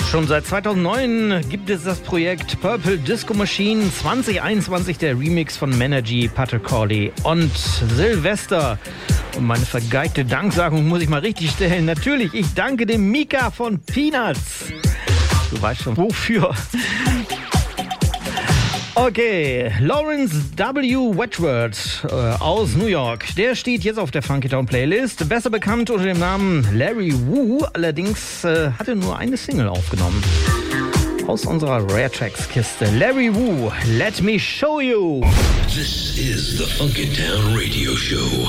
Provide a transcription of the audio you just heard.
Schon seit 2009 gibt es das Projekt Purple Disco Machine. 2021 der Remix von Menergy, Patrick Corley und Silvester. Und meine vergeigte Danksagung muss ich mal richtig stellen. Natürlich, ich danke dem Mika von Peanuts. Du weißt schon wofür. Okay, Lawrence W. Wedgwood aus New York. Der steht jetzt auf der Funky Town Playlist. Besser bekannt unter dem Namen Larry Wu. Allerdings hat er nur eine Single aufgenommen. Aus unserer Rare Tracks Kiste. Larry Wu, Let Me Show You. This is the Funky Town Radio Show.